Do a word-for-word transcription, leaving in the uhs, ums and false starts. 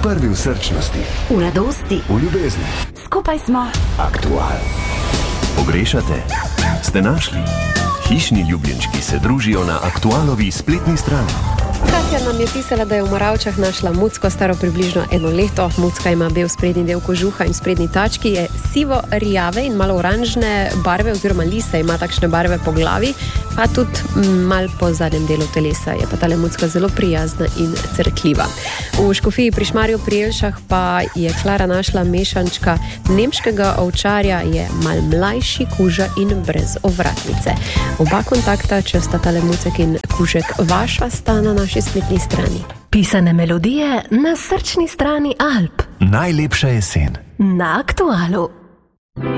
Prvi v srčnosti, v radosti, v ljubezni. Skupaj smo Aktual. Pogrešate? Ste našli? Hišni ljubljenčki se družijo na Aktualovi spletni strani. Katja nam je pisala, da je v Moravčah našla mucko, staro približno eno leto. Mucka ima bel sprednji del kožuha in sprednji tački je sivo rjave in malo oranžne barve, oziroma lisa ima takšne barve po glavi, pa tudi mal po zadnjem delu telesa. Je pa tale mucka zelo prijazna in crkljiva. V Škofiji pri Šmarju pri Jelšah pa je Klara našla mešančka nemškega ovčarja, je mal mlajši, kuža in brez ovratnice. Oba kontakta, če sta tale mucek in kužek vaša, sta na naši spletni strani. Pisane melodije na srčni strani Alp. Najlepša jesen. Na Aktualu.